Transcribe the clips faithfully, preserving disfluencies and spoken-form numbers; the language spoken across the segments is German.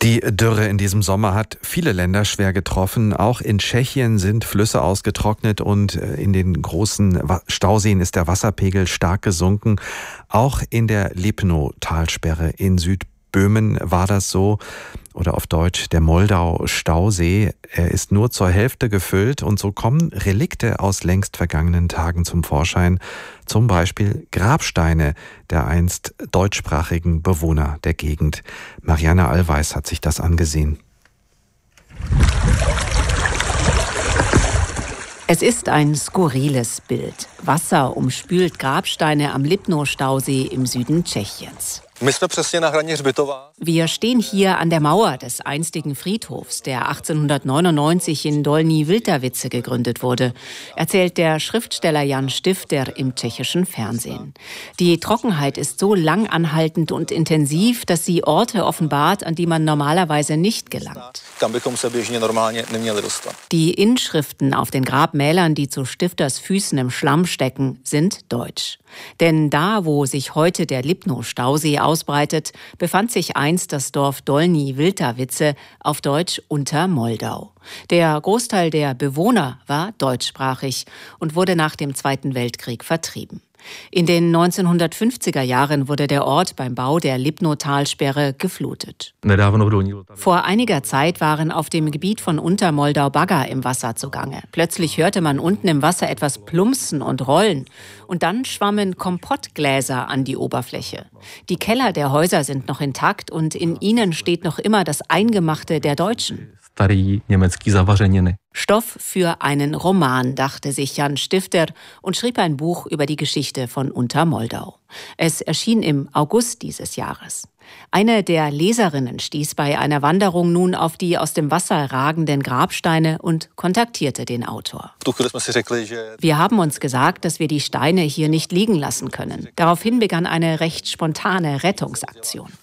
Die Dürre in diesem Sommer hat viele Länder schwer getroffen. Auch in Tschechien sind Flüsse ausgetrocknet und in den großen Stauseen ist der Wasserpegel stark gesunken. Auch in der Lipno-Talsperre in Südböhmen war das so. Oder auf Deutsch der Moldau-Stausee. Er ist nur zur Hälfte gefüllt und so kommen Relikte aus längst vergangenen Tagen zum Vorschein. Zum Beispiel Grabsteine der einst deutschsprachigen Bewohner der Gegend. Marianne Allweis hat sich das angesehen. Es ist ein skurriles Bild. Wasser umspült Grabsteine am Lipno-Stausee im Süden Tschechiens. Wir stehen hier an der Mauer des einstigen Friedhofs, der achtzehnhundertneunundneunzig in Dolní Vltavice gegründet wurde, erzählt der Schriftsteller Jan Stifter im tschechischen Fernsehen. Die Trockenheit ist so langanhaltend und intensiv, dass sie Orte offenbart, an die man normalerweise nicht gelangt. Die Inschriften auf den Grabmälern, die zu Stifters Füßen im Schlamm stecken, sind deutsch. Denn da, wo sich heute der Lipno-Stausee ausbreitet, befand sich einst das Dorf Dolní Vltavice, auf Deutsch Unter Moldau. Der Großteil der Bewohner war deutschsprachig und wurde nach dem Zweiten Weltkrieg vertrieben. In den neunzehnhundertfünfziger Jahren wurde der Ort beim Bau der Lipno-Talsperre geflutet. Vor einiger Zeit waren auf dem Gebiet von Untermoldau Bagger im Wasser zugange. Plötzlich hörte man unten im Wasser etwas plumpsen und rollen. Und dann schwammen Kompottgläser an die Oberfläche. Die Keller der Häuser sind noch intakt und in ihnen steht noch immer das Eingemachte der Deutschen. Stoff für einen Roman, dachte sich Jan Stifter und schrieb ein Buch über die Geschichte von Untermoldau. Es erschien im August dieses Jahres. Eine der Leserinnen stieß bei einer Wanderung nun auf die aus dem Wasser ragenden Grabsteine und kontaktierte den Autor. Wir haben uns gesagt, dass wir die Steine hier nicht liegen lassen können. Daraufhin begann eine recht spontane Rettungsaktion.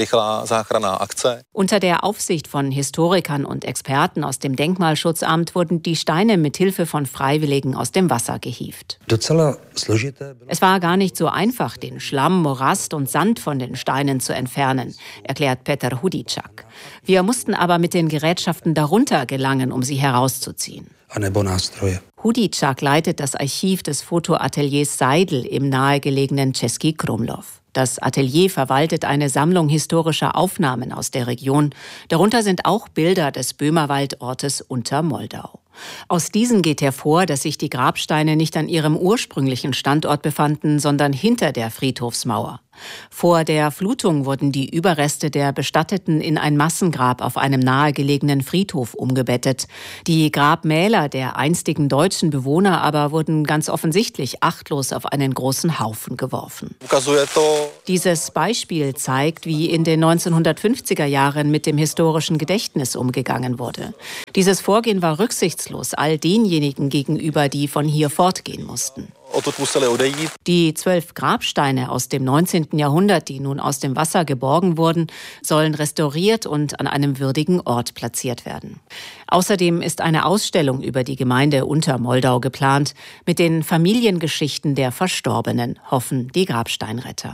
Unter der Aufsicht von Historikern und Experten aus dem Denkmalschutzamt wurden die Steine mit Hilfe von Freiwilligen aus dem Wasser gehievt. Es war gar nicht so einfach, den Schlamm, Morast und Sand von den Steinen zu entfernen, erklärt Peter Hudicak. Wir mussten aber mit den Gerätschaften darunter gelangen, um sie herauszuziehen. Hudicak leitet das Archiv des Fotoateliers Seidl im nahegelegenen Český Krumlov. Das Atelier verwaltet eine Sammlung historischer Aufnahmen aus der Region. Darunter sind auch Bilder des Böhmerwaldortes Untermoldau. Aus diesen geht hervor, dass sich die Grabsteine nicht an ihrem ursprünglichen Standort befanden, sondern hinter der Friedhofsmauer. Vor der Flutung wurden die Überreste der Bestatteten in ein Massengrab auf einem nahegelegenen Friedhof umgebettet. Die Grabmäler der einstigen deutschen Bewohner aber wurden ganz offensichtlich achtlos auf einen großen Haufen geworfen. Dieses Beispiel zeigt, wie in den neunzehnhundertfünfziger Jahren mit dem historischen Gedächtnis umgegangen wurde. Dieses Vorgehen war rücksichtslos all denjenigen gegenüber, die von hier fortgehen mussten. Die zwölf Grabsteine aus dem neunzehnten Jahrhundert, die nun aus dem Wasser geborgen wurden, sollen restauriert und an einem würdigen Ort platziert werden. Außerdem ist eine Ausstellung über die Gemeinde Untermoldau geplant, mit den Familiengeschichten der Verstorbenen, hoffen die Grabsteinretter.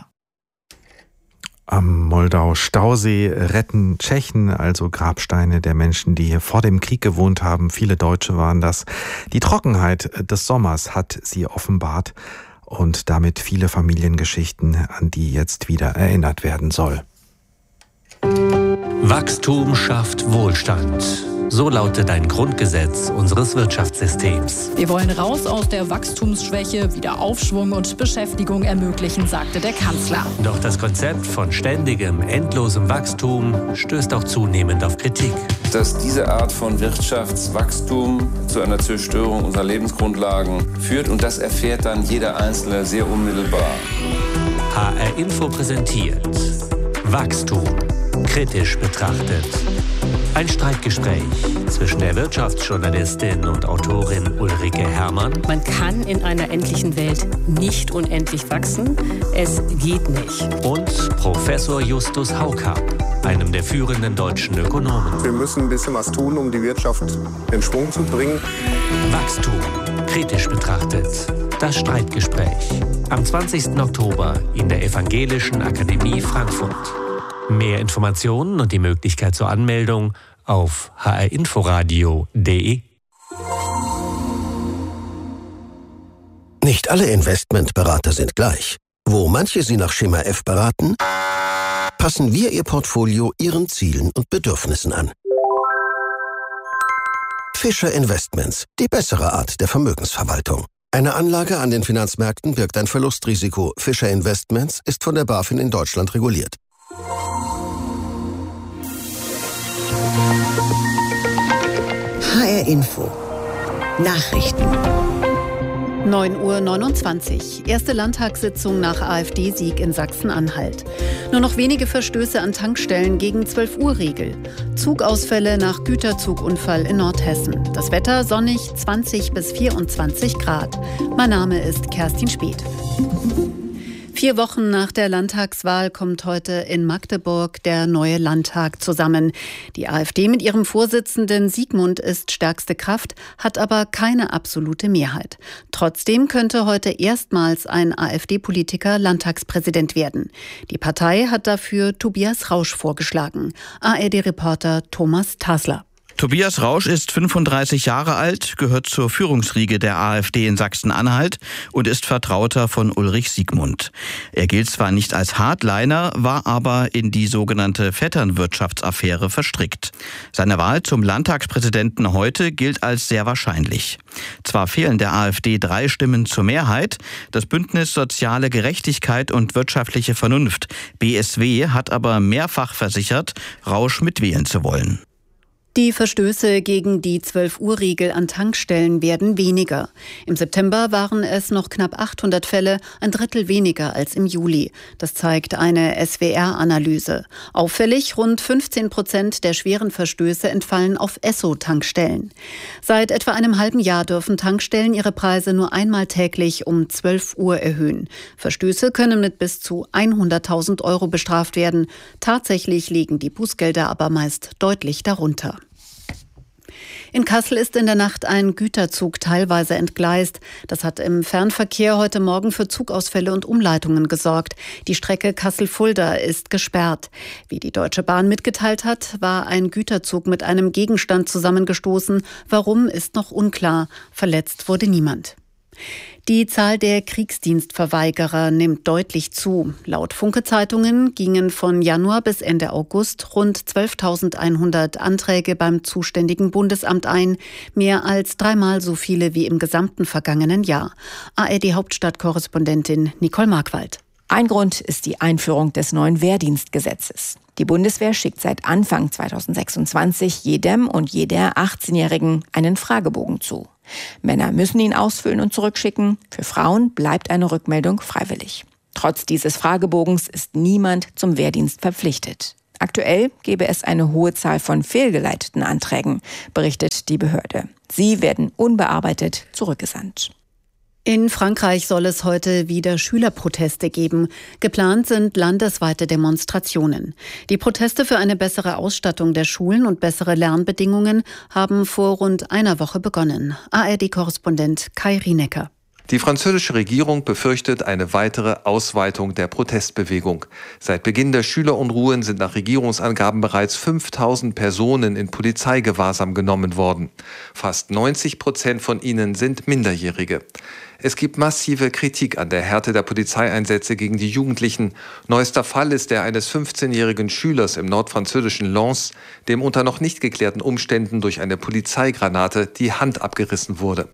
Am Moldau-Stausee retten Tschechen also Grabsteine der Menschen, die hier vor dem Krieg gewohnt haben. Viele Deutsche waren das. Die Trockenheit des Sommers hat sie offenbart und damit viele Familiengeschichten, an die jetzt wieder erinnert werden soll. Wachstum schafft Wohlstand. So lautet ein Grundgesetz unseres Wirtschaftssystems. Wir wollen raus aus der Wachstumsschwäche, wieder Aufschwung und Beschäftigung ermöglichen, sagte der Kanzler. Doch das Konzept von ständigem, endlosem Wachstum stößt auch zunehmend auf Kritik. Dass diese Art von Wirtschaftswachstum zu einer Zerstörung unserer Lebensgrundlagen führt und das erfährt dann jeder Einzelne sehr unmittelbar. H R Info präsentiert Wachstum kritisch betrachtet. Ein Streitgespräch zwischen der Wirtschaftsjournalistin und Autorin Ulrike Herrmann. Man kann in einer endlichen Welt nicht unendlich wachsen. Es geht nicht. Und Professor Justus Haukapp, einem der führenden deutschen Ökonomen. Wir müssen ein bisschen was tun, um die Wirtschaft in Schwung zu bringen. Wachstum kritisch betrachtet. Das Streitgespräch. Am zwanzigsten Oktober in der Evangelischen Akademie Frankfurt. Mehr Informationen und die Möglichkeit zur Anmeldung auf h r inforadio punkt d e. Nicht alle Investmentberater sind gleich. Wo manche Sie nach Schema F beraten, passen wir Ihr Portfolio Ihren Zielen und Bedürfnissen an. Fischer Investments, die bessere Art der Vermögensverwaltung. Eine Anlage an den Finanzmärkten birgt ein Verlustrisiko. Fischer Investments ist von der BaFin in Deutschland reguliert. H R Info. Nachrichten. neun Uhr neunundzwanzig. Erste Landtagssitzung nach AfD-Sieg in Sachsen-Anhalt. Nur noch wenige Verstöße an Tankstellen gegen zwölf Uhr Regel. Zugausfälle nach Güterzugunfall in Nordhessen. Das Wetter sonnig, zwanzig bis vierundzwanzig Grad. Mein Name ist Kerstin Speth. Vier Wochen nach der Landtagswahl kommt heute in Magdeburg der neue Landtag zusammen. Die AfD mit ihrem Vorsitzenden Siegmund ist stärkste Kraft, hat aber keine absolute Mehrheit. Trotzdem könnte heute erstmals ein AfD-Politiker Landtagspräsident werden. Die Partei hat dafür Tobias Rausch vorgeschlagen. A R D-Reporter Thomas Tasler. Tobias Rausch ist fünfunddreißig Jahre alt, gehört zur Führungsriege der AfD in Sachsen-Anhalt und ist Vertrauter von Ulrich Siegmund. Er gilt zwar nicht als Hardliner, war aber in die sogenannte Vetternwirtschaftsaffäre verstrickt. Seine Wahl zum Landtagspräsidenten heute gilt als sehr wahrscheinlich. Zwar fehlen der AfD drei Stimmen zur Mehrheit, das Bündnis Soziale Gerechtigkeit und wirtschaftliche Vernunft, B S W, hat aber mehrfach versichert, Rausch mitwählen zu wollen. Die Verstöße gegen die zwölf Uhr Regel an Tankstellen werden weniger. Im September waren es noch knapp achthundert Fälle, ein Drittel weniger als im Juli. Das zeigt eine S W R-Analyse. Auffällig, rund fünfzehn Prozent der schweren Verstöße entfallen auf Esso-Tankstellen. Seit etwa einem halben Jahr dürfen Tankstellen ihre Preise nur einmal täglich um zwölf Uhr erhöhen. Verstöße können mit bis zu hunderttausend Euro bestraft werden. Tatsächlich liegen die Bußgelder aber meist deutlich darunter. In Kassel ist in der Nacht ein Güterzug teilweise entgleist. Das hat im Fernverkehr heute Morgen für Zugausfälle und Umleitungen gesorgt. Die Strecke Kassel-Fulda ist gesperrt. Wie die Deutsche Bahn mitgeteilt hat, war ein Güterzug mit einem Gegenstand zusammengestoßen. Warum, ist noch unklar. Verletzt wurde niemand. Die Zahl der Kriegsdienstverweigerer nimmt deutlich zu. Laut Funke-Zeitungen gingen von Januar bis Ende August rund zwölftausendeinhundert Anträge beim zuständigen Bundesamt ein. Mehr als dreimal so viele wie im gesamten vergangenen Jahr. A R D-Hauptstadtkorrespondentin Nicole Markwald. Ein Grund ist die Einführung des neuen Wehrdienstgesetzes. Die Bundeswehr schickt seit Anfang zweitausendsechsundzwanzig jedem und jeder achtzehnjährigen einen Fragebogen zu. Männer müssen ihn ausfüllen und zurückschicken. Für Frauen bleibt eine Rückmeldung freiwillig. Trotz dieses Fragebogens ist niemand zum Wehrdienst verpflichtet. Aktuell gebe es eine hohe Zahl von fehlgeleiteten Anträgen, berichtet die Behörde. Sie werden unbearbeitet zurückgesandt. In Frankreich soll es heute wieder Schülerproteste geben. Geplant sind landesweite Demonstrationen. Die Proteste für eine bessere Ausstattung der Schulen und bessere Lernbedingungen haben vor rund einer Woche begonnen. A R D-Korrespondent Kai Rienecker. Die französische Regierung befürchtet eine weitere Ausweitung der Protestbewegung. Seit Beginn der Schülerunruhen sind nach Regierungsangaben bereits fünftausend Personen in Polizeigewahrsam genommen worden. Fast neunzig Prozent von ihnen sind Minderjährige. Es gibt massive Kritik an der Härte der Polizeieinsätze gegen die Jugendlichen. Neuester Fall ist der eines fünfzehnjährigen Schülers im nordfranzösischen Lens, dem unter noch nicht geklärten Umständen durch eine Polizeigranate die Hand abgerissen wurde.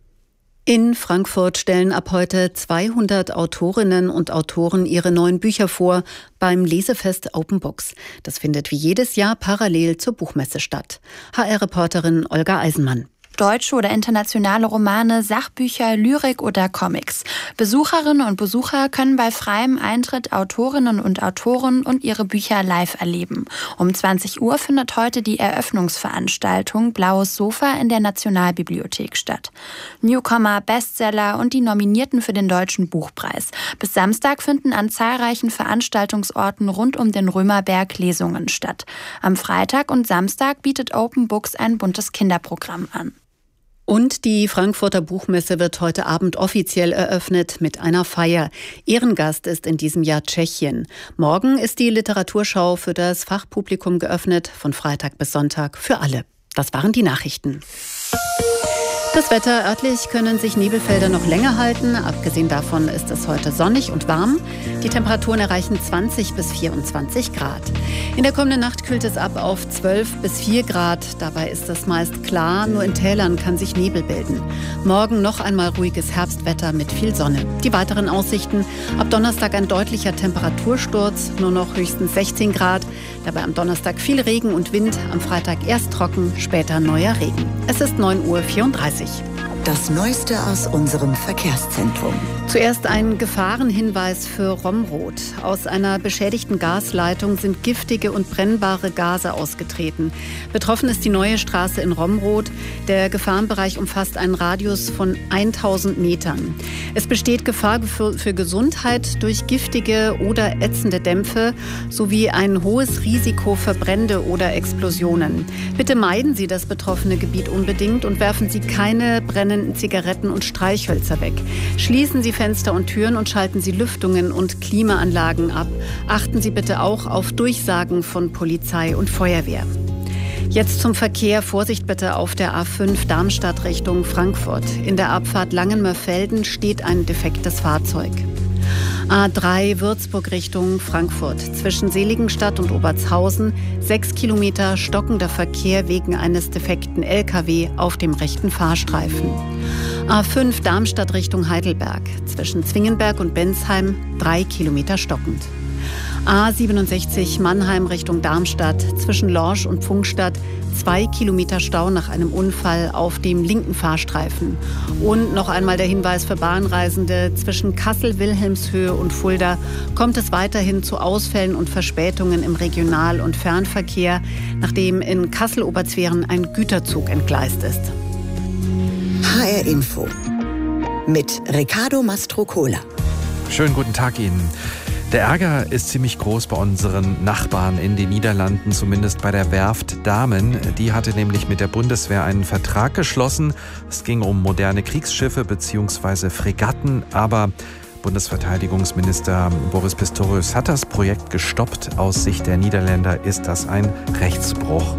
In Frankfurt stellen ab heute zweihundert Autorinnen und Autoren ihre neuen Bücher vor beim Lesefest Open Books. Das findet wie jedes Jahr parallel zur Buchmesse statt. H R-Reporterin Olga Eisenmann. Deutsche oder internationale Romane, Sachbücher, Lyrik oder Comics. Besucherinnen und Besucher können bei freiem Eintritt Autorinnen und Autoren und ihre Bücher live erleben. Um zwanzig Uhr findet heute die Eröffnungsveranstaltung Blaues Sofa in der Nationalbibliothek statt. Newcomer, Bestseller und die Nominierten für den Deutschen Buchpreis. Bis Samstag finden an zahlreichen Veranstaltungsorten rund um den Römerberg Lesungen statt. Am Freitag und Samstag bietet Open Books ein buntes Kinderprogramm an. Und die Frankfurter Buchmesse wird heute Abend offiziell eröffnet mit einer Feier. Ehrengast ist in diesem Jahr Tschechien. Morgen ist die Literaturschau für das Fachpublikum geöffnet, von Freitag bis Sonntag für alle. Das waren die Nachrichten. Das Wetter: örtlich können sich Nebelfelder noch länger halten. Abgesehen davon ist es heute sonnig und warm. Die Temperaturen erreichen zwanzig bis vierundzwanzig Grad. In der kommenden Nacht kühlt es ab auf zwölf bis vier Grad. Dabei ist es meist klar, nur in Tälern kann sich Nebel bilden. Morgen noch einmal ruhiges Herbstwetter mit viel Sonne. Die weiteren Aussichten: ab Donnerstag ein deutlicher Temperatursturz, nur noch höchstens sechzehn Grad. Dabei am Donnerstag viel Regen und Wind, am Freitag erst trocken, später neuer Regen. Es ist neun Uhr vierunddreißig. Das Neueste aus unserem Verkehrszentrum. Zuerst ein Gefahrenhinweis für Romrod. Aus einer beschädigten Gasleitung sind giftige und brennbare Gase ausgetreten. Betroffen ist die neue Straße in Romrod. Der Gefahrenbereich umfasst einen Radius von tausend Metern. Es besteht Gefahr für, für Gesundheit durch giftige oder ätzende Dämpfe sowie ein hohes Risiko für Brände oder Explosionen. Bitte meiden Sie das betroffene Gebiet unbedingt und werfen Sie keine brennenden Zigaretten und Streichhölzer weg. Schließen Sie Fenster und Türen und schalten Sie Lüftungen und Klimaanlagen ab. Achten Sie bitte auch auf Durchsagen von Polizei und Feuerwehr. Jetzt zum Verkehr. Vorsicht bitte auf der A fünf Darmstadt Richtung Frankfurt. In der Abfahrt Langenmörfelden steht ein defektes Fahrzeug. A drei Würzburg Richtung Frankfurt. Zwischen Seligenstadt und Obertshausen sechs Kilometer stockender Verkehr wegen eines defekten L K W auf dem rechten Fahrstreifen. A fünf Darmstadt Richtung Heidelberg. Zwischen Zwingenberg und Bensheim drei Kilometer stockend. A siebenundsechzig Mannheim Richtung Darmstadt. Zwischen Lorsch und Pfungstadt zwei Kilometer Stau nach einem Unfall auf dem linken Fahrstreifen. Und noch einmal der Hinweis für Bahnreisende: zwischen Kassel-Wilhelmshöhe und Fulda kommt es weiterhin zu Ausfällen und Verspätungen im Regional- und Fernverkehr, nachdem in Kassel-Oberzweren ein Güterzug entgleist ist. H R Info mit Riccardo Mastrocola. Schönen guten Tag Ihnen. Der Ärger ist ziemlich groß bei unseren Nachbarn in den Niederlanden, zumindest bei der Werft Damen. Die hatte nämlich mit der Bundeswehr einen Vertrag geschlossen. Es ging um moderne Kriegsschiffe bzw. Fregatten, aber Bundesverteidigungsminister Boris Pistorius hat das Projekt gestoppt. Aus Sicht der Niederländer ist das ein Rechtsbruch.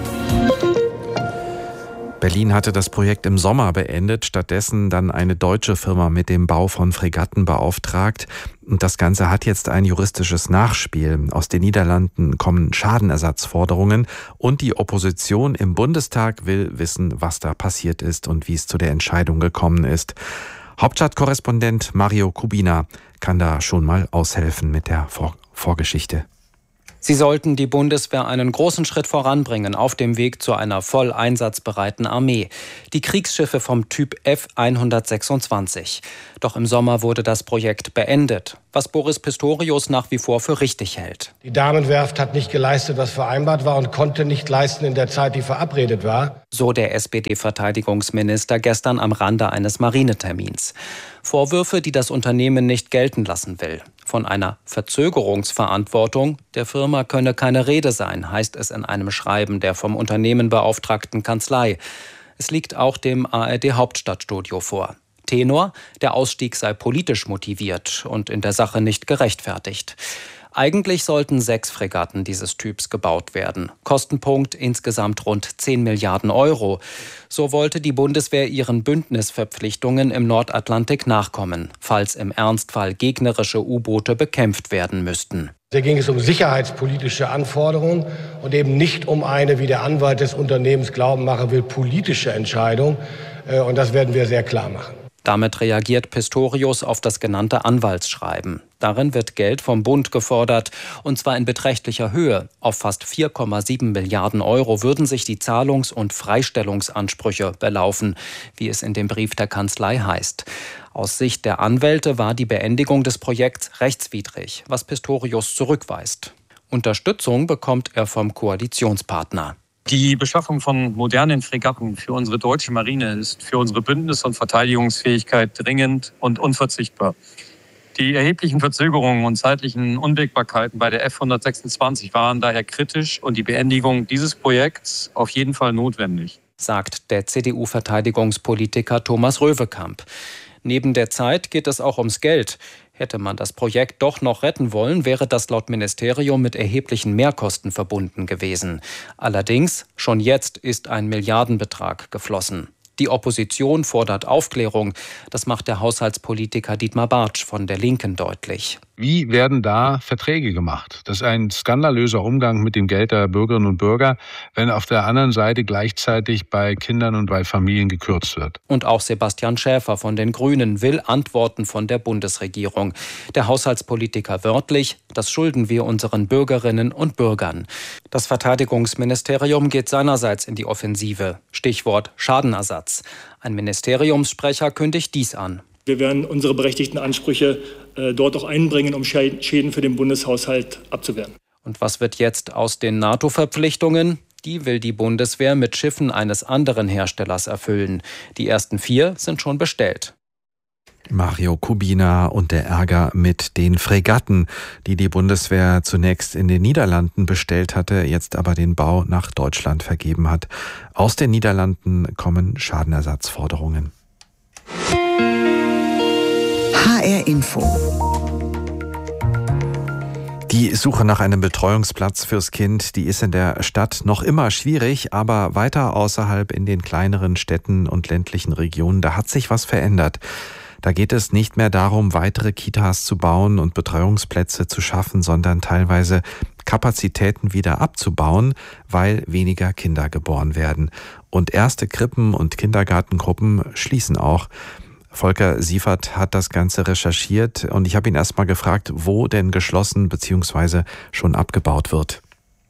Berlin hatte das Projekt im Sommer beendet, stattdessen dann eine deutsche Firma mit dem Bau von Fregatten beauftragt. Und das Ganze hat jetzt ein juristisches Nachspiel. Aus den Niederlanden kommen Schadenersatzforderungen und die Opposition im Bundestag will wissen, was da passiert ist und wie es zu der Entscheidung gekommen ist. Hauptstadtkorrespondent Mario Kubina kann da schon mal aushelfen mit der Vor- Vorgeschichte. Sie sollten die Bundeswehr einen großen Schritt voranbringen auf dem Weg zu einer voll einsatzbereiten Armee. Die Kriegsschiffe vom Typ F hundertsechsundzwanzig. Doch im Sommer wurde das Projekt beendet, was Boris Pistorius nach wie vor für richtig hält. Die Damenwerft hat nicht geleistet, was vereinbart war und konnte nicht leisten in der Zeit, die verabredet war. So der S P D-Verteidigungsminister gestern am Rande eines Marinetermins. Vorwürfe, die das Unternehmen nicht gelten lassen will. Von einer Verzögerungsverantwortung der Firma könne keine Rede sein, heißt es in einem Schreiben der vom Unternehmen beauftragten Kanzlei. Es liegt auch dem A R D-Hauptstadtstudio vor. Tenor: der Ausstieg sei politisch motiviert und in der Sache nicht gerechtfertigt. Eigentlich sollten sechs Fregatten dieses Typs gebaut werden. Kostenpunkt insgesamt rund zehn Milliarden Euro. So wollte die Bundeswehr ihren Bündnisverpflichtungen im Nordatlantik nachkommen, falls im Ernstfall gegnerische U-Boote bekämpft werden müssten. Hier ging es um sicherheitspolitische Anforderungen und eben nicht um eine, wie der Anwalt des Unternehmens glauben machen will, politische Entscheidung. Und das werden wir sehr klar machen. Damit reagiert Pistorius auf das genannte Anwaltsschreiben. Darin wird Geld vom Bund gefordert, und zwar in beträchtlicher Höhe. Auf fast vier Komma sieben Milliarden Euro würden sich die Zahlungs- und Freistellungsansprüche belaufen, wie es in dem Brief der Kanzlei heißt. Aus Sicht der Anwälte war die Beendigung des Projekts rechtswidrig, was Pistorius zurückweist. Unterstützung bekommt er vom Koalitionspartner. Die Beschaffung von modernen Fregatten für unsere deutsche Marine ist für unsere Bündnis- und Verteidigungsfähigkeit dringend und unverzichtbar. Die erheblichen Verzögerungen und zeitlichen Unwägbarkeiten bei der F hundertsechsundzwanzig waren daher kritisch und die Beendigung dieses Projekts auf jeden Fall notwendig. sagt der C D U-Verteidigungspolitiker Thomas Röwekamp. Neben der Zeit geht es auch ums Geld. Hätte man das Projekt doch noch retten wollen, wäre das laut Ministerium mit erheblichen Mehrkosten verbunden gewesen. Allerdings, schon jetzt ist ein Milliardenbetrag geflossen. Die Opposition fordert Aufklärung. Das macht der Haushaltspolitiker Dietmar Bartsch von der Linken deutlich. Wie werden da Verträge gemacht? Das ist ein skandalöser Umgang mit dem Geld der Bürgerinnen und Bürger, wenn auf der anderen Seite gleichzeitig bei Kindern und bei Familien gekürzt wird. Und auch Sebastian Schäfer von den Grünen will Antworten von der Bundesregierung. Der Haushaltspolitiker wörtlich: Das schulden wir unseren Bürgerinnen und Bürgern. Das Verteidigungsministerium geht seinerseits in die Offensive. Stichwort Schadenersatz. Ein Ministeriumssprecher kündigt dies an. Wir werden unsere berechtigten Ansprüche äh, dort auch einbringen, um Schäden für den Bundeshaushalt abzuwehren. Und was wird jetzt aus den NATO-Verpflichtungen? Die will die Bundeswehr mit Schiffen eines anderen Herstellers erfüllen. Die ersten vier sind schon bestellt. Mario Kubina und der Ärger mit den Fregatten, die die Bundeswehr zunächst in den Niederlanden bestellt hatte, jetzt aber den Bau nach Deutschland vergeben hat. Aus den Niederlanden kommen Schadenersatzforderungen. H R Info. Die Suche nach einem Betreuungsplatz fürs Kind, die ist in der Stadt noch immer schwierig, aber weiter außerhalb in den kleineren Städten und ländlichen Regionen, da hat sich was verändert. Da geht es nicht mehr darum, weitere Kitas zu bauen und Betreuungsplätze zu schaffen, sondern teilweise Kapazitäten wieder abzubauen, weil weniger Kinder geboren werden. Und erste Krippen und Kindergartengruppen schließen auch. Volker Siefert hat das Ganze recherchiert und ich habe ihn erst mal gefragt, wo denn geschlossen bzw. schon abgebaut wird.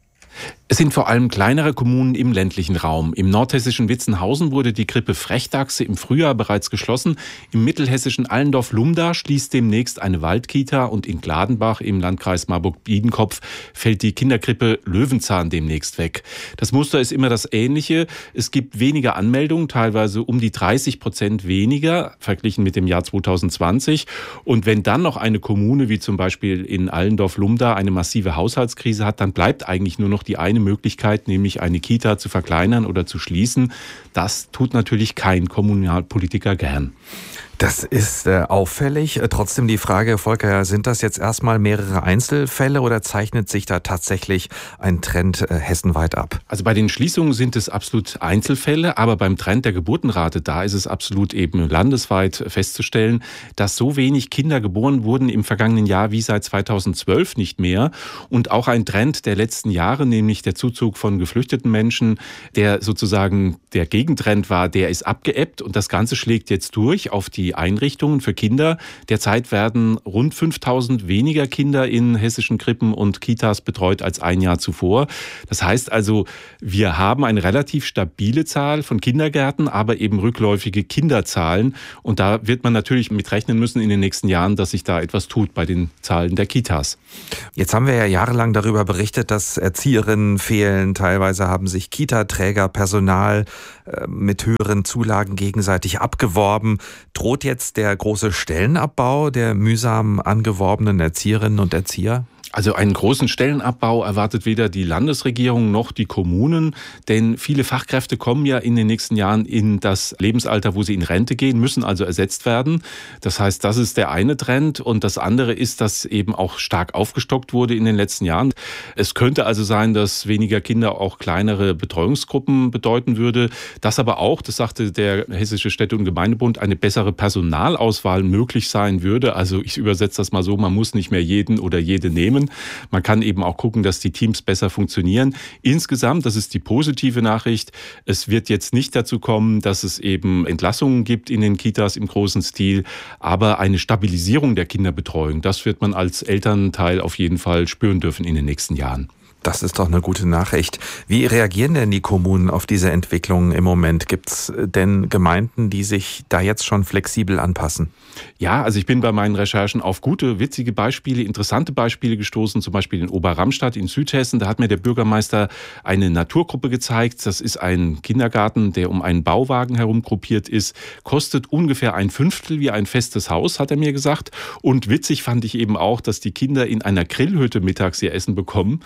Es sind vor allem kleinere Kommunen im ländlichen Raum. Im nordhessischen Witzenhausen wurde die Krippe Frechdachse im Frühjahr bereits geschlossen. Im mittelhessischen Allendorf-Lumda schließt demnächst eine Waldkita und in Gladenbach im Landkreis Marburg-Biedenkopf fällt die Kinderkrippe Löwenzahn demnächst weg. Das Muster ist immer das ähnliche. Es gibt weniger Anmeldungen, teilweise um die dreißig Prozent weniger, verglichen mit dem Jahr zweitausendzwanzig. Und wenn dann noch eine Kommune wie zum Beispiel in Allendorf-Lumda eine massive Haushaltskrise hat, dann bleibt eigentlich nur noch die eine Möglichkeit, nämlich eine Kita zu verkleinern oder zu schließen. Das tut natürlich kein Kommunalpolitiker gern. Das ist äh, auffällig. Trotzdem die Frage, Volker, sind das jetzt erstmal mehrere Einzelfälle oder zeichnet sich da tatsächlich ein Trend äh, hessenweit ab? Also bei den Schließungen sind es absolut Einzelfälle, aber beim Trend der Geburtenrate, da ist es absolut eben landesweit festzustellen, dass so wenig Kinder geboren wurden im vergangenen Jahr wie seit zweitausendzwölf nicht mehr. Und auch ein Trend der letzten Jahre, nämlich der Zuzug von geflüchteten Menschen, der sozusagen der Gegentrend war, der ist abgeebbt und das Ganze schlägt jetzt durch auf die Einrichtungen für Kinder. Derzeit werden rund fünftausend weniger Kinder in hessischen Krippen und Kitas betreut als ein Jahr zuvor. Das heißt also, wir haben eine relativ stabile Zahl von Kindergärten, aber eben rückläufige Kinderzahlen. Und da wird man natürlich mit rechnen müssen in den nächsten Jahren, dass sich da etwas tut bei den Zahlen der Kitas. Jetzt haben wir ja jahrelang darüber berichtet, dass Erzieherinnen fehlen. Teilweise haben sich Kitaträger, Personal äh, mit höheren Zulagen gegenseitig abgeworben. Droht jetzt der große Stellenabbau der mühsam angeworbenen Erzieherinnen und Erzieher? Also einen großen Stellenabbau erwartet weder die Landesregierung noch die Kommunen, denn viele Fachkräfte kommen ja in den nächsten Jahren in das Lebensalter, wo sie in Rente gehen, müssen also ersetzt werden. Das heißt, das ist der eine Trend und das andere ist, dass eben auch stark aufgestockt wurde in den letzten Jahren. Es könnte also sein, dass weniger Kinder auch kleinere Betreuungsgruppen bedeuten würde, dass aber auch, das sagte der Hessische Städte- und Gemeindebund, eine bessere Personalauswahl möglich sein würde. Also ich übersetze das mal so, man muss nicht mehr jeden oder jede nehmen. Man kann eben auch gucken, dass die Teams besser funktionieren. Insgesamt, das ist die positive Nachricht, es wird jetzt nicht dazu kommen, dass es eben Entlassungen gibt in den Kitas im großen Stil, aber eine Stabilisierung der Kinderbetreuung, das wird man als Elternteil auf jeden Fall spüren dürfen in den nächsten Jahren. Das ist doch eine gute Nachricht. Wie reagieren denn die Kommunen auf diese Entwicklung im Moment? Gibt es denn Gemeinden, die sich da jetzt schon flexibel anpassen? Ja, also ich bin bei meinen Recherchen auf gute, witzige Beispiele, interessante Beispiele gestoßen, zum Beispiel in Oberramstadt in Südhessen. Da hat mir der Bürgermeister eine Naturgruppe gezeigt. Das ist ein Kindergarten, der um einen Bauwagen herum gruppiert ist, kostet ungefähr ein Fünftel wie ein festes Haus, hat er mir gesagt. Und witzig fand ich eben auch, dass die Kinder in einer Grillhütte mittags ihr Essen bekommen, wo es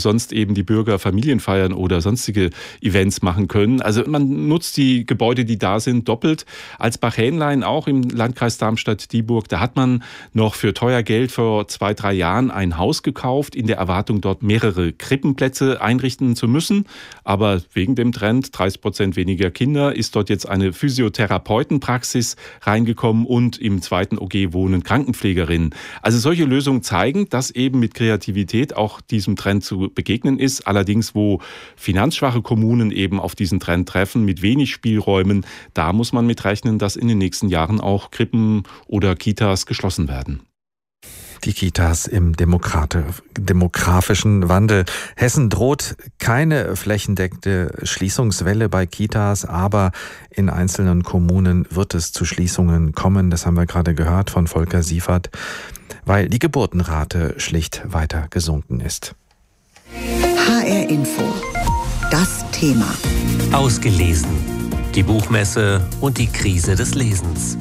sonst eben die Bürger Familienfeiern oder sonstige Events machen können. Also man nutzt die Gebäude, die da sind, doppelt. Als Bachhähnlein auch im Landkreis Darmstadt-Dieburg, da hat man noch für teuer Geld vor zwei, drei Jahren ein Haus gekauft, in der Erwartung, dort mehrere Krippenplätze einrichten zu müssen. Aber wegen dem Trend, dreißig Prozent weniger Kinder, ist dort jetzt eine Physiotherapeutenpraxis reingekommen und im zweiten O G wohnen Krankenpflegerinnen. Also solche Lösungen zeigen, dass eben mit Kreativität auch diesem Trend zu begegnen ist. Allerdings, wo finanzschwache Kommunen eben auf diesen Trend treffen, mit wenig Spielräumen, da muss man mit rechnen, dass in den nächsten Jahren auch Krippen oder Kitas geschlossen werden. Die Kitas im demografischen Wandel. Hessen droht keine flächendeckende Schließungswelle bei Kitas, aber in einzelnen Kommunen wird es zu Schließungen kommen. Das haben wir gerade gehört von Volker Siefert, weil die Geburtenrate schlicht weiter gesunken ist. H R Info. Das Thema. Ausgelesen. Die Buchmesse und die Krise des Lesens.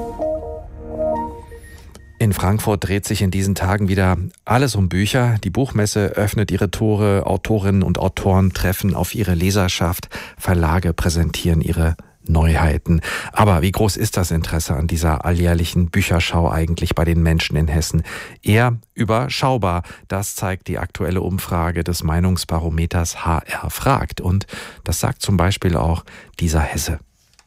In Frankfurt dreht sich in diesen Tagen wieder alles um Bücher. Die Buchmesse öffnet ihre Tore, Autorinnen und Autoren treffen auf ihre Leserschaft, Verlage präsentieren ihre Neuheiten. Aber wie groß ist das Interesse an dieser alljährlichen Bücherschau eigentlich bei den Menschen in Hessen? Eher überschaubar. Das zeigt die aktuelle Umfrage des Meinungsbarometers H R fragt. Und das sagt zum Beispiel auch dieser Hesse.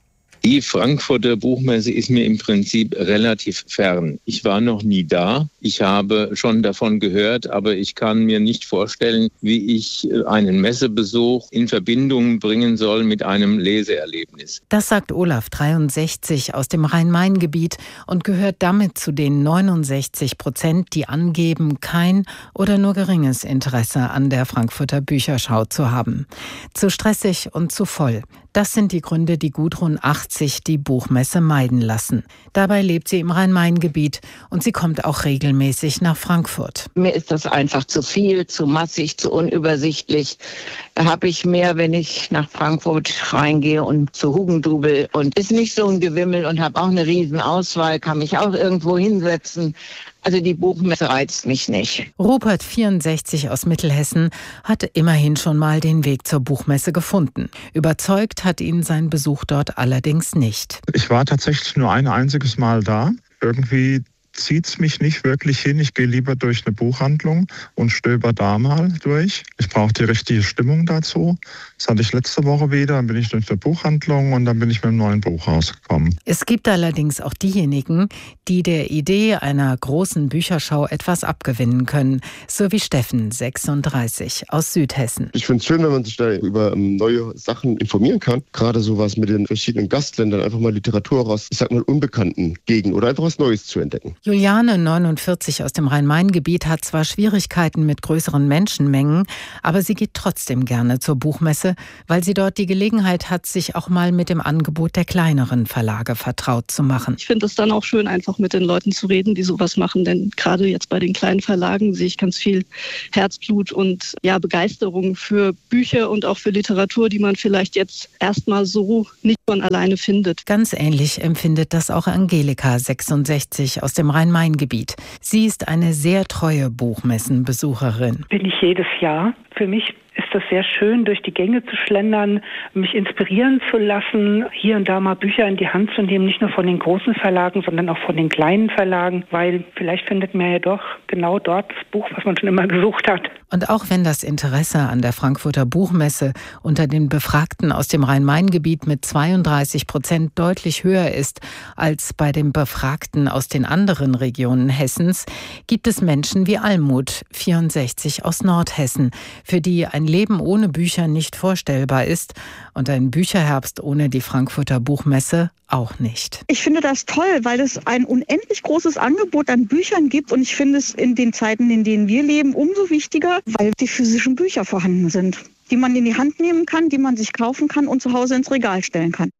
Die Frankfurter Buchmesse ist mir im Prinzip relativ fern. Ich war noch nie da. Ich habe schon davon gehört, aber ich kann mir nicht vorstellen, wie ich einen Messebesuch in Verbindung bringen soll mit einem Leseerlebnis. Das sagt Olaf, dreiundsechzig, aus dem Rhein-Main-Gebiet und gehört damit zu den neunundsechzig Prozent, die angeben, kein oder nur geringes Interesse an der Frankfurter Bücherschau zu haben. Zu stressig und zu voll. Das sind die Gründe, die Gudrun, achtzig, die Buchmesse meiden lassen. Dabei lebt sie im Rhein-Main-Gebiet und sie kommt auch regelmäßig nach Frankfurt. Mir ist das einfach zu viel, zu massig, zu unübersichtlich. Da habe ich mehr, wenn ich nach Frankfurt reingehe und zu Hugendubel und ist nicht so ein Gewimmel und habe auch eine riesen Auswahl, kann mich auch irgendwo hinsetzen. Also die Buchmesse reizt mich nicht. Rupert, vierundsechzig, aus Mittelhessen, hatte immerhin schon mal den Weg zur Buchmesse gefunden. Überzeugt hat ihn sein Besuch dort allerdings nicht. Ich war tatsächlich nur ein einziges Mal da. Irgendwie zieht es mich nicht wirklich hin. Ich gehe lieber durch eine Buchhandlung und stöber da mal durch. Ich brauche die richtige Stimmung dazu. Das hatte ich letzte Woche wieder. Dann bin ich durch die Buchhandlung und dann bin ich mit einem neuen Buch rausgekommen. Es gibt allerdings auch diejenigen, die der Idee einer großen Bücherschau etwas abgewinnen können. So wie Steffen, sechsunddreißig, aus Südhessen. Ich finde es schön, wenn man sich da über neue Sachen informieren kann. Gerade sowas mit den verschiedenen Gastländern. Einfach mal Literatur aus, ich sag mal, unbekannten Gegenden oder einfach was Neues zu entdecken. Juliane, neunundvierzig, aus dem Rhein-Main-Gebiet, hat zwar Schwierigkeiten mit größeren Menschenmengen, aber sie geht trotzdem gerne zur Buchmesse, weil sie dort die Gelegenheit hat, sich auch mal mit dem Angebot der kleineren Verlage vertraut zu machen. Ich finde es dann auch schön, einfach mit den Leuten zu reden, die sowas machen, denn gerade jetzt bei den kleinen Verlagen sehe ich ganz viel Herzblut und ja, Begeisterung für Bücher und auch für Literatur, die man vielleicht jetzt erstmal so nicht von alleine findet. Ganz ähnlich empfindet das auch Angelika, sechsundsechzig, aus dem Rhein-Main-Gebiet. Sie ist eine sehr treue Buchmessenbesucherin. Bin ich jedes Jahr. Für mich ist das sehr schön, durch die Gänge zu schlendern, mich inspirieren zu lassen, hier und da mal Bücher in die Hand zu nehmen, nicht nur von den großen Verlagen, sondern auch von den kleinen Verlagen, weil vielleicht findet man ja doch genau dort das Buch, was man schon immer gesucht hat. Und auch wenn das Interesse an der Frankfurter Buchmesse unter den Befragten aus dem Rhein-Main-Gebiet mit zweiunddreißig Prozent deutlich höher ist als bei den Befragten aus den anderen Regionen Hessens, gibt es Menschen wie Almut, vierundsechzig, aus Nordhessen, für die ein Leben ohne Bücher nicht vorstellbar ist und ein Bücherherbst ohne die Frankfurter Buchmesse auch nicht. Ich finde das toll, weil es ein unendlich großes Angebot an Büchern gibt und ich finde es in den Zeiten, in denen wir leben, umso wichtiger, weil die physischen Bücher vorhanden sind, die man in die Hand nehmen kann, die man sich kaufen kann und zu Hause ins Regal stellen kann.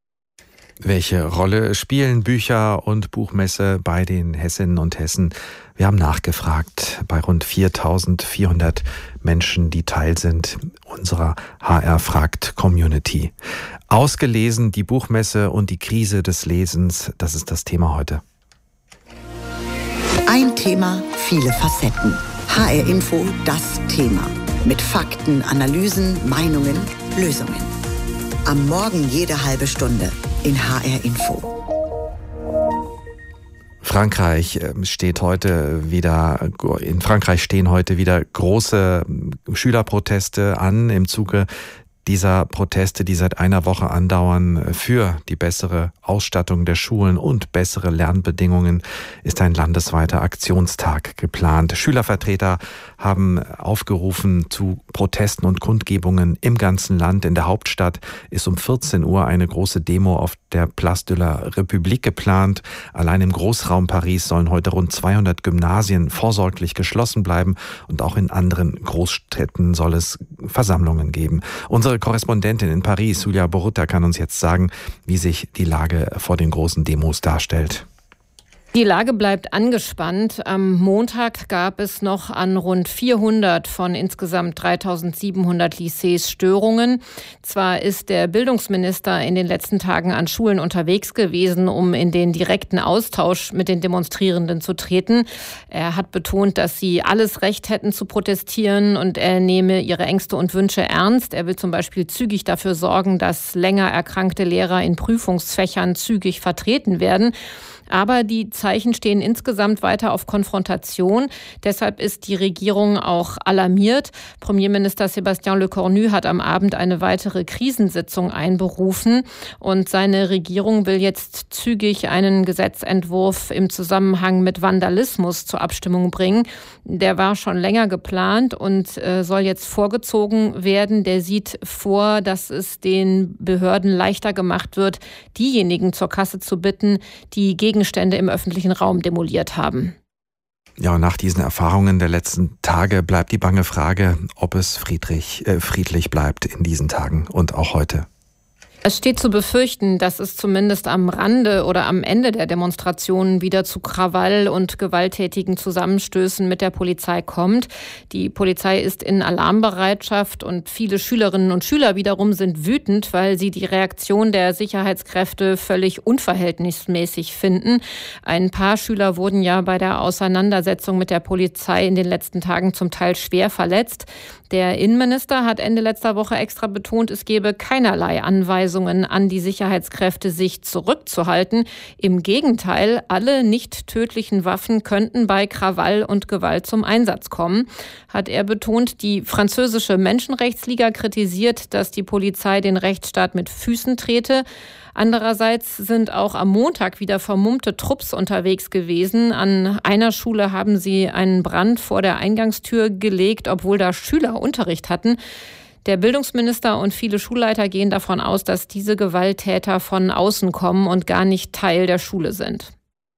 Welche Rolle spielen Bücher und Buchmesse bei den Hessinnen und Hessen? Wir haben nachgefragt bei rund viertausendvierhundert Menschen, die Teil sind unserer H R fragt Community. Ausgelesen, die Buchmesse und die Krise des Lesens, das ist das Thema heute. Ein Thema, viele Facetten. H R Info, das Thema. Mit Fakten, Analysen, Meinungen, Lösungen. Am Morgen jede halbe Stunde in H R Info. Frankreich steht heute wieder, in Frankreich stehen heute wieder große Schülerproteste an im Zuge dieser Proteste, die seit einer Woche andauern, für die bessere Ausstattung der Schulen und bessere Lernbedingungen, ist ein landesweiter Aktionstag geplant. Schülervertreter haben aufgerufen zu Protesten und Kundgebungen im ganzen Land. In der Hauptstadt ist um vierzehn Uhr eine große Demo auf der Place de la République geplant. Allein im Großraum Paris sollen heute rund zweihundert Gymnasien vorsorglich geschlossen bleiben und auch in anderen Großstädten soll es Versammlungen geben. Unsere Korrespondentin in Paris, Julia Borutta, kann uns jetzt sagen, wie sich die Lage vor den großen Demos darstellt. Die Lage bleibt angespannt. Am Montag gab es noch an rund vierhundert von insgesamt dreitausendsiebenhundert Lycées Störungen. Zwar ist der Bildungsminister in den letzten Tagen an Schulen unterwegs gewesen, um in den direkten Austausch mit den Demonstrierenden zu treten. Er hat betont, dass sie alles Recht hätten zu protestieren und er nehme ihre Ängste und Wünsche ernst. Er will zum Beispiel zügig dafür sorgen, dass länger erkrankte Lehrer in Prüfungsfächern zügig vertreten werden. Aber die Zeichen stehen insgesamt weiter auf Konfrontation. Deshalb ist die Regierung auch alarmiert. Premierminister Sébastien Lecornu hat am Abend eine weitere Krisensitzung einberufen. Und seine Regierung will jetzt zügig einen Gesetzentwurf im Zusammenhang mit Vandalismus zur Abstimmung bringen. Der war schon länger geplant und äh, soll jetzt vorgezogen werden. Der sieht vor, dass es den Behörden leichter gemacht wird, diejenigen zur Kasse zu bitten, die gegen Gegenstände im öffentlichen Raum demoliert haben. Ja, und nach diesen Erfahrungen der letzten Tage bleibt die bange Frage, ob es friedlich, äh, friedlich bleibt in diesen Tagen und auch heute. Es steht zu befürchten, dass es zumindest am Rande oder am Ende der Demonstrationen wieder zu Krawall und gewalttätigen Zusammenstößen mit der Polizei kommt. Die Polizei ist in Alarmbereitschaft und viele Schülerinnen und Schüler wiederum sind wütend, weil sie die Reaktion der Sicherheitskräfte völlig unverhältnismäßig finden. Ein paar Schüler wurden ja bei der Auseinandersetzung mit der Polizei in den letzten Tagen zum Teil schwer verletzt. Der Innenminister hat Ende letzter Woche extra betont, es gebe keinerlei Anweisungen an die Sicherheitskräfte, sich zurückzuhalten. Im Gegenteil, alle nicht tödlichen Waffen könnten bei Krawall und Gewalt zum Einsatz kommen, hat er betont. Die französische Menschenrechtsliga kritisiert, dass die Polizei den Rechtsstaat mit Füßen trete. Andererseits sind auch am Montag wieder vermummte Trupps unterwegs gewesen. An einer Schule haben sie einen Brand vor der Eingangstür gelegt, obwohl da Schüler Unterricht hatten. Der Bildungsminister und viele Schulleiter gehen davon aus, dass diese Gewalttäter von außen kommen und gar nicht Teil der Schule sind.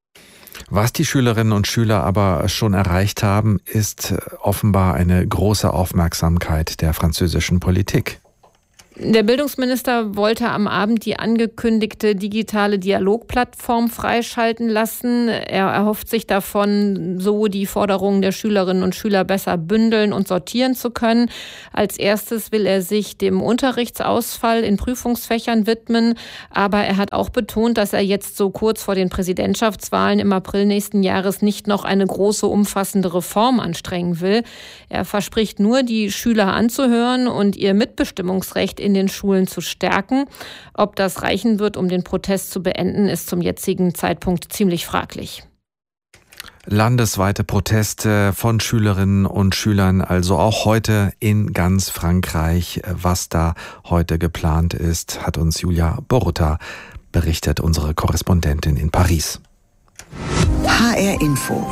Was die Schülerinnen und Schüler aber schon erreicht haben, ist offenbar eine große Aufmerksamkeit der französischen Politik. Der Bildungsminister wollte am Abend die angekündigte digitale Dialogplattform freischalten lassen. Er erhofft sich davon, so die Forderungen der Schülerinnen und Schüler besser bündeln und sortieren zu können. Als erstes will er sich dem Unterrichtsausfall in Prüfungsfächern widmen. Aber er hat auch betont, dass er jetzt so kurz vor den Präsidentschaftswahlen im April nächsten Jahres nicht noch eine große, umfassende Reform anstrengen will. Er verspricht nur, die Schüler anzuhören und ihr Mitbestimmungsrecht in den Schulen zu stärken. Ob das reichen wird, um den Protest zu beenden, ist zum jetzigen Zeitpunkt ziemlich fraglich. Landesweite Proteste von Schülerinnen und Schülern, also auch heute in ganz Frankreich. Was da heute geplant ist, hat uns Julia Borutta berichtet, unsere Korrespondentin in Paris. H R Info.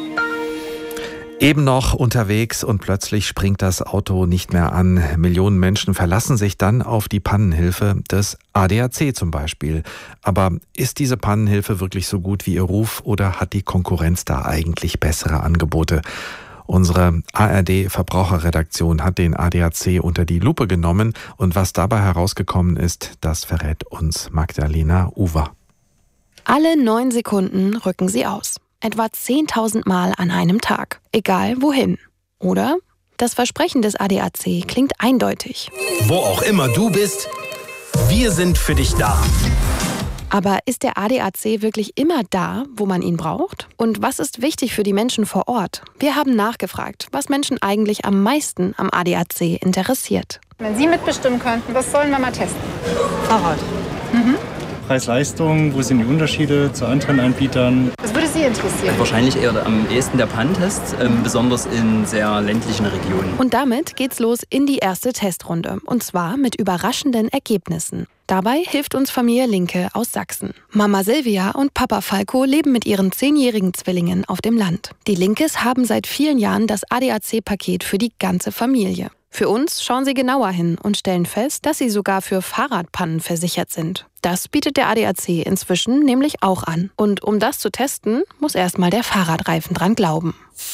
Eben noch unterwegs und plötzlich springt das Auto nicht mehr an. Millionen Menschen verlassen sich dann auf die Pannenhilfe des A D A C zum Beispiel. Aber ist diese Pannenhilfe wirklich so gut wie ihr Ruf oder hat die Konkurrenz da eigentlich bessere Angebote? Unsere A R D-Verbraucherredaktion hat den A D A C unter die Lupe genommen und was dabei herausgekommen ist, das verrät uns Magdalena Uwer. Alle neun Sekunden rücken sie aus. Etwa zehntausend Mal an einem Tag. Egal wohin. Oder? Das Versprechen des A D A C klingt eindeutig. Wo auch immer du bist, wir sind für dich da. Aber ist der A D A C wirklich immer da, wo man ihn braucht? Und was ist wichtig für die Menschen vor Ort? Wir haben nachgefragt, was Menschen eigentlich am meisten am A D A C interessiert. Wenn Sie mitbestimmen könnten, was sollen wir mal testen? Fahrrad. Mhm. Preis-Leistung, wo sind die Unterschiede zu anderen Anbietern? Was würde Sie interessieren? Wahrscheinlich eher am ehesten der Panntest, ähm, besonders in sehr ländlichen Regionen. Und damit geht's los in die erste Testrunde. Und zwar mit überraschenden Ergebnissen. Dabei hilft uns Familie Linke aus Sachsen. Mama Silvia und Papa Falco leben mit ihren zehnjährigen Zwillingen auf dem Land. Die Linkes haben seit vielen Jahren das A D A C-Paket für die ganze Familie. Für uns schauen sie genauer hin und stellen fest, dass sie sogar für Fahrradpannen versichert sind. Das bietet der A D A C inzwischen nämlich auch an. Und um das zu testen, muss erstmal der Fahrradreifen dran glauben.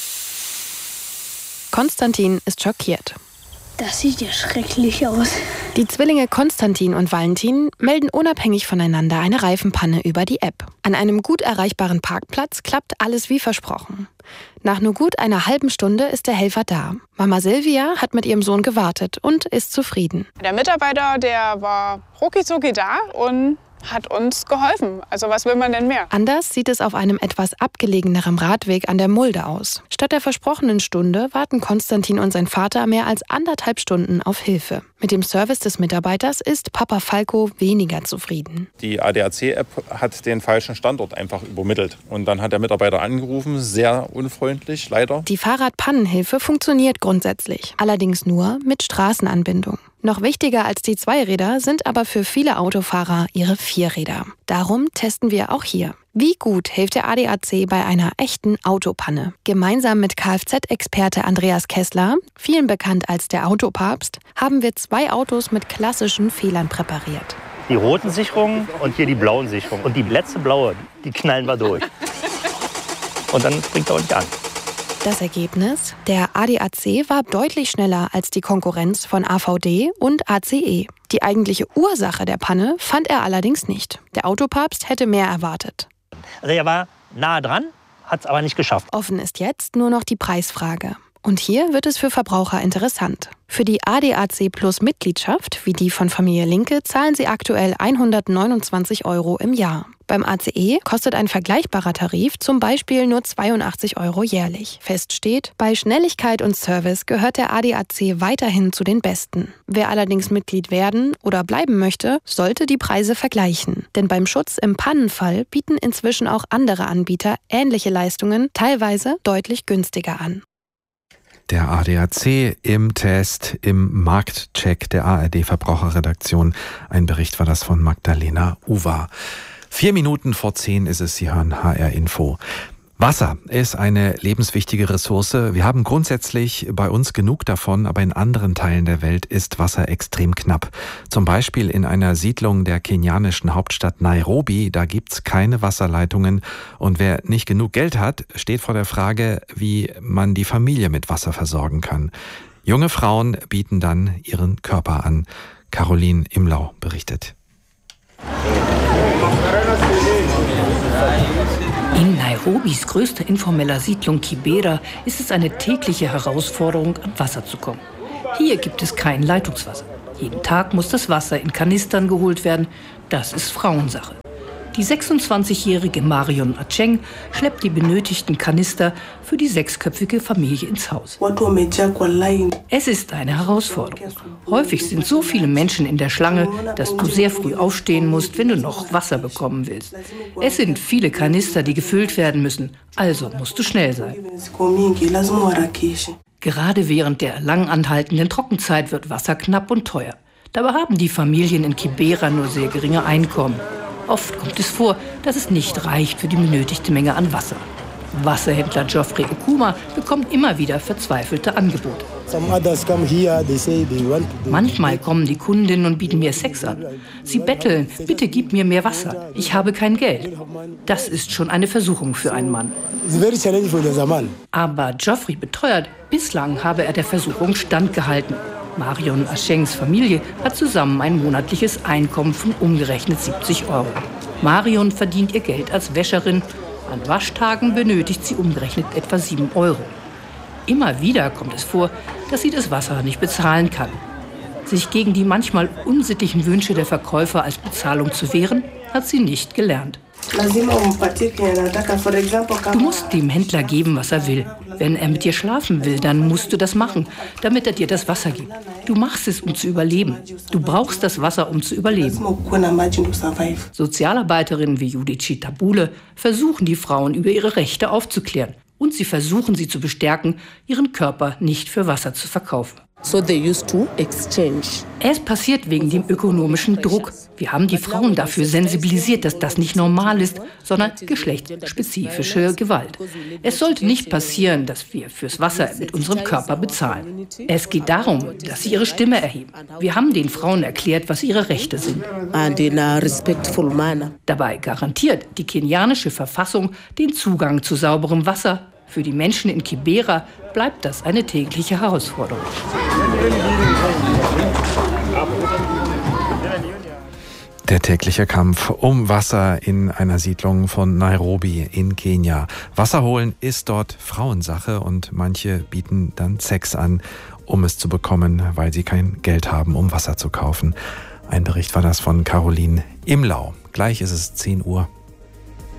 Konstantin ist schockiert. Das sieht ja schrecklich aus. Die Zwillinge Konstantin und Valentin melden unabhängig voneinander eine Reifenpanne über die App. An einem gut erreichbaren Parkplatz klappt alles wie versprochen. Nach nur gut einer halben Stunde ist der Helfer da. Mama Silvia hat mit ihrem Sohn gewartet und ist zufrieden. Der Mitarbeiter, der war rucki-zucki da und hat uns geholfen. Also was will man denn mehr? Anders sieht es auf einem etwas abgelegeneren Radweg an der Mulde aus. Statt der versprochenen Stunde warten Konstantin und sein Vater mehr als anderthalb Stunden auf Hilfe. Mit dem Service des Mitarbeiters ist Papa Falco weniger zufrieden. Die A D A C-App hat den falschen Standort einfach übermittelt. Und dann hat der Mitarbeiter angerufen, sehr unfreundlich, leider. Die Fahrradpannenhilfe funktioniert grundsätzlich, allerdings nur mit Straßenanbindung. Noch wichtiger als die Zweiräder sind aber für viele Autofahrer ihre Vierräder. Darum testen wir auch hier. Wie gut hilft der A D A C bei einer echten Autopanne? Gemeinsam mit Kfz-Experte Andreas Kessler, vielen bekannt als der Autopapst, haben wir zwei Autos mit klassischen Fehlern präpariert. Die roten Sicherungen und hier die blauen Sicherungen. Und die letzte blaue, die knallen wir durch. Und dann springt er auch nicht an. Das Ergebnis? Der A D A C war deutlich schneller als die Konkurrenz von A V D und A C E. Die eigentliche Ursache der Panne fand er allerdings nicht. Der Autopapst hätte mehr erwartet. Also er war nah dran, hat es aber nicht geschafft. Offen ist jetzt nur noch die Preisfrage. Und hier wird es für Verbraucher interessant. Für die A D A C Plus Mitgliedschaft, wie die von Familie Linke, zahlen sie aktuell hundertneunundzwanzig Euro im Jahr. Beim A C E kostet ein vergleichbarer Tarif zum Beispiel nur zweiundachtzig Euro jährlich. Fest steht, bei Schnelligkeit und Service gehört der A D A C weiterhin zu den besten. Wer allerdings Mitglied werden oder bleiben möchte, sollte die Preise vergleichen. Denn beim Schutz im Pannenfall bieten inzwischen auch andere Anbieter ähnliche Leistungen, teilweise deutlich günstiger an. Der A D A C im Test, im Marktcheck der A R D-Verbraucherredaktion. Ein Bericht war das von Magdalena Uwa. Vier Minuten vor zehn ist es, Sie hören H R Info. Wasser ist eine lebenswichtige Ressource. Wir haben grundsätzlich bei uns genug davon, aber in anderen Teilen der Welt ist Wasser extrem knapp. Zum Beispiel in einer Siedlung der kenianischen Hauptstadt Nairobi, da gibt's keine Wasserleitungen. Und wer nicht genug Geld hat, steht vor der Frage, wie man die Familie mit Wasser versorgen kann. Junge Frauen bieten dann ihren Körper an. Caroline Imlau berichtet. In Nairobis größter informeller Siedlung Kibera ist es eine tägliche Herausforderung, an Wasser zu kommen. Hier gibt es kein Leitungswasser. Jeden Tag muss das Wasser in Kanistern geholt werden. Das ist Frauensache. Die sechsundzwanzigjährige Marion Acheng schleppt die benötigten Kanister für die sechsköpfige Familie ins Haus. Es ist eine Herausforderung. Häufig sind so viele Menschen in der Schlange, dass du sehr früh aufstehen musst, wenn du noch Wasser bekommen willst. Es sind viele Kanister, die gefüllt werden müssen, also musst du schnell sein. Gerade während der lang anhaltenden Trockenzeit wird Wasser knapp und teuer. Dabei haben die Familien in Kibera nur sehr geringe Einkommen. Oft kommt es vor, dass es nicht reicht für die benötigte Menge an Wasser. Wasserhändler Geoffrey Okuma bekommt immer wieder verzweifelte Angebote. Manchmal kommen die Kundinnen und bieten mir Sex an. Sie betteln, bitte gib mir mehr Wasser, ich habe kein Geld. Das ist schon eine Versuchung für einen Mann. Aber Geoffrey beteuert, bislang habe er der Versuchung standgehalten. Marion Achengs Familie hat zusammen ein monatliches Einkommen von umgerechnet siebzig Euro. Marion verdient ihr Geld als Wäscherin. An Waschtagen benötigt sie umgerechnet etwa sieben Euro. Immer wieder kommt es vor, dass sie das Wasser nicht bezahlen kann. Sich gegen die manchmal unsittlichen Wünsche der Verkäufer als Bezahlung zu wehren, hat sie nicht gelernt. Du musst dem Händler geben, was er will. Wenn er mit dir schlafen will, dann musst du das machen, damit er dir das Wasser gibt. Du machst es, um zu überleben. Du brauchst das Wasser, um zu überleben. Sozialarbeiterinnen wie Judith Chitabule versuchen die Frauen über ihre Rechte aufzuklären. Und sie versuchen sie zu bestärken, ihren Körper nicht für Wasser zu verkaufen. So they used to exchange. Es passiert wegen dem ökonomischen Druck. Wir haben die Frauen dafür sensibilisiert, dass das nicht normal ist, sondern geschlechtsspezifische Gewalt. Es sollte nicht passieren, dass wir fürs Wasser mit unserem Körper bezahlen. Es geht darum, dass sie ihre Stimme erheben. Wir haben den Frauen erklärt, was ihre Rechte sind. And in a respectful manner. Dabei garantiert die kenianische Verfassung den Zugang zu sauberem Wasser. Für die Menschen in Kibera bleibt das eine tägliche Herausforderung. Der tägliche Kampf um Wasser in einer Siedlung von Nairobi in Kenia. Wasser holen ist dort Frauensache und manche bieten dann Sex an, um es zu bekommen, weil sie kein Geld haben, um Wasser zu kaufen. Ein Bericht war das von Caroline Imlau. Gleich ist es zehn Uhr.